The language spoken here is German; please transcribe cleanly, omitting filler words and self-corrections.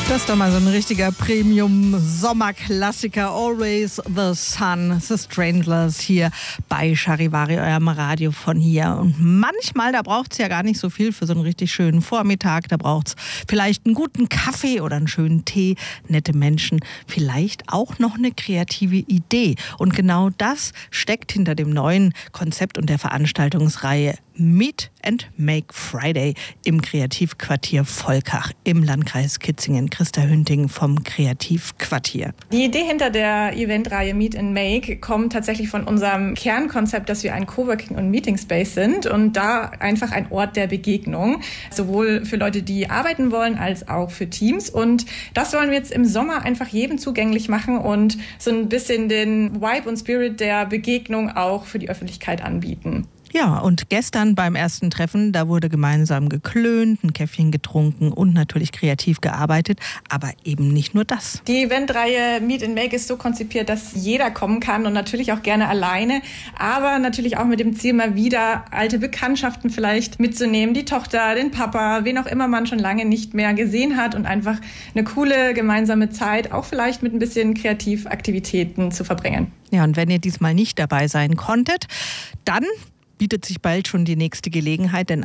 Das ist doch mal so ein richtiger Premium-Sommerklassiker. Always the Sun, The Stranglers hier bei Charivari, eurem Radio von hier. Und manchmal, da braucht es ja gar nicht so viel für so einen richtig schönen Vormittag. Da braucht es vielleicht einen guten Kaffee oder einen schönen Tee, nette Menschen, vielleicht auch noch eine kreative Idee. Und genau das steckt hinter dem neuen Konzept und der Veranstaltungsreihe Meet and Make Friday im Kreativquartier Volkach im Landkreis Kitzingen. Christa Hünting vom Kreativquartier. Die Idee hinter der Eventreihe Meet and Make kommt tatsächlich von unserem Kernkonzept, dass wir ein Coworking- und Meeting Space sind und da einfach ein Ort der Begegnung, sowohl für Leute, die arbeiten wollen, als auch für Teams. Und das wollen wir jetzt im Sommer einfach jedem zugänglich machen und so ein bisschen den Vibe und Spirit der Begegnung auch für die Öffentlichkeit anbieten. Ja, und gestern beim ersten Treffen, da wurde gemeinsam geklönt, ein Käffchen getrunken und natürlich kreativ gearbeitet, aber eben nicht nur das. Die Eventreihe Meet and Make ist so konzipiert, dass jeder kommen kann und natürlich auch gerne alleine, aber natürlich auch mit dem Ziel, mal wieder alte Bekanntschaften vielleicht mitzunehmen, die Tochter, den Papa, wen auch immer man schon lange nicht mehr gesehen hat und einfach eine coole gemeinsame Zeit, auch vielleicht mit ein bisschen Kreativaktivitäten zu verbringen. Ja, und wenn ihr diesmal nicht dabei sein konntet, dann bietet sich bald schon die nächste Gelegenheit, denn